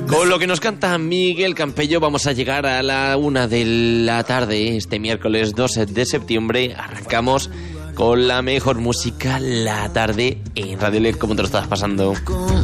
Con lo que nos canta Miguel Campello vamos a llegar a la 1 de la tarde, este miércoles 2 de septiembre. Arrancamos con la mejor música la tarde en Radio Lec. ¿Cómo te lo estás pasando?